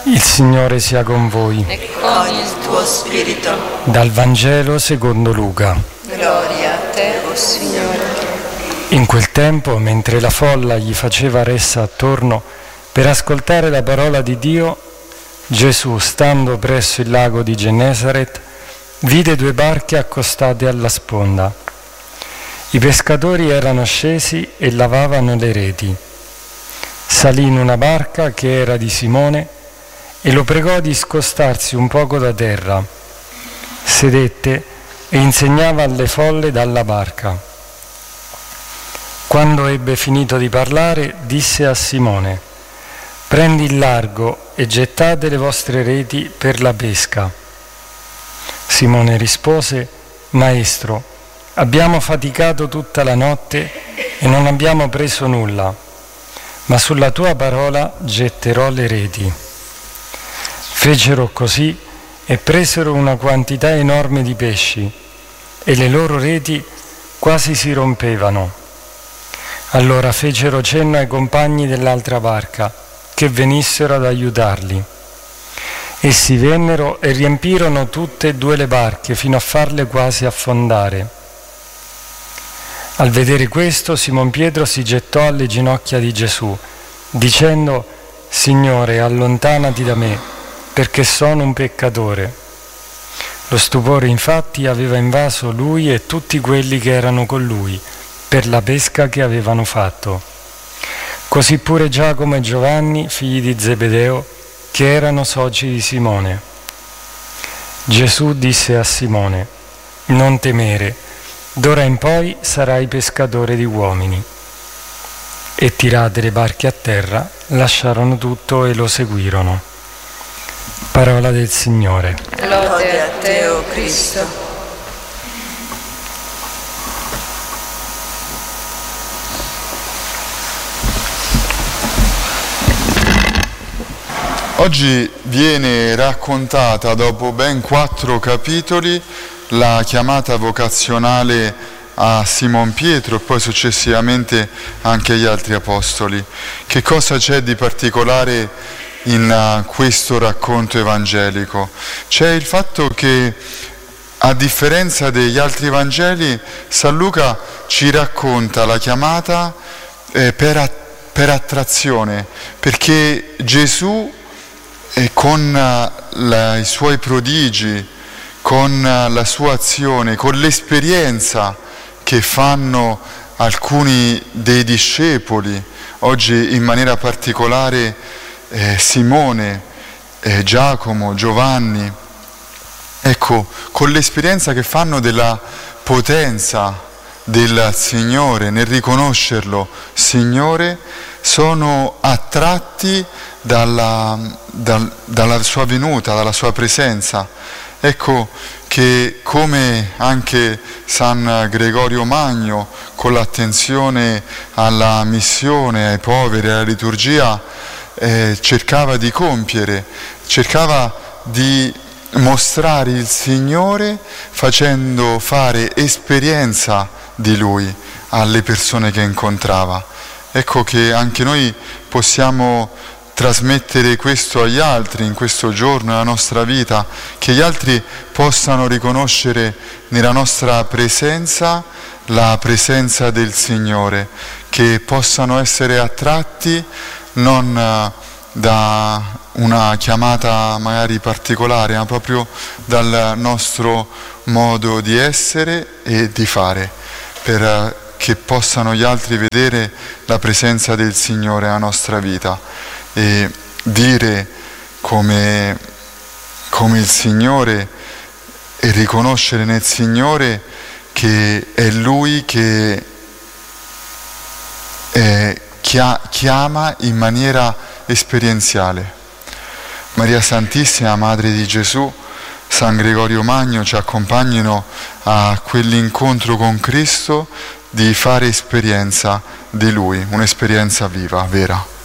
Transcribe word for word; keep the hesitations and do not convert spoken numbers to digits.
Il Signore sia con voi. E con il tuo spirito. Dal Vangelo secondo Luca. Gloria a te, o Signore. In quel tempo, mentre la folla gli faceva ressa attorno per ascoltare la parola di Dio, Gesù, stando presso il lago di Gennesaret, vide due barche accostate alla sponda. I pescatori erano scesi e lavavano le reti. Salì in una barca che era di Simone e lo pregò di scostarsi un poco da terra. Sedette e insegnava alle folle dalla barca. Quando ebbe finito di parlare, disse a Simone: «Prendi il largo e gettate le vostre reti per la pesca». Simone rispose: «Maestro, abbiamo faticato tutta la notte e non abbiamo preso nulla, ma sulla tua parola getterò le reti». Fecero così e presero una quantità enorme di pesci e le loro reti quasi si rompevano. Allora fecero cenno ai compagni dell'altra barca che venissero ad aiutarli. Essi vennero e riempirono tutte e due le barche fino a farle quasi affondare. Al vedere questo, Simon Pietro si gettò alle ginocchia di Gesù, dicendo: «Signore, allontanati da me, perché sono un peccatore». Lo stupore infatti aveva invaso lui e tutti quelli che erano con lui, per la pesca che avevano fatto. Così pure Giacomo e Giovanni, figli di Zebedeo, che erano soci di Simone. Gesù disse a Simone: «Non temere, d'ora in poi sarai pescatore di uomini». E tirate le barche a terra, lasciarono tutto e lo seguirono. Parola del Signore. Lode a te, o Cristo. Oggi viene raccontata, dopo ben quattro capitoli, la chiamata vocazionale a Simon Pietro e poi successivamente anche agli altri apostoli. Che cosa c'è di particolare in questo racconto evangelico? C'è il fatto che, a differenza degli altri Vangeli, San Luca ci racconta la chiamata eh, per, a, per attrazione, perché Gesù e con la, i suoi prodigi, con la sua azione, con l'esperienza che fanno alcuni dei discepoli, oggi in maniera particolare eh, Simone, eh, Giacomo, Giovanni, ecco, con l'esperienza che fanno della potenza del Signore, nel riconoscerlo Signore, sono attratti dalla, dal, dalla sua venuta, dalla sua presenza. Ecco che, come anche San Gregorio Magno, con l'attenzione alla missione, ai poveri, alla liturgia, eh, cercava di compiere, cercava di mostrare il Signore facendo fare esperienza di Lui alle persone che incontrava. Ecco che anche noi possiamo trasmettere questo agli altri in questo giorno, nella nostra vita, che gli altri possano riconoscere nella nostra presenza la presenza del Signore, che possano essere attratti non da una chiamata magari particolare, ma proprio dal nostro modo di essere e di fare, per che possano gli altri vedere la presenza del Signore nella nostra vita e dire come, come il Signore e riconoscere nel Signore che è Lui che è, chiama in maniera esperienziale. Maria Santissima, Madre di Gesù, San Gregorio Magno ci accompagnino a quell'incontro con Cristo di fare esperienza di Lui, un'esperienza viva, vera.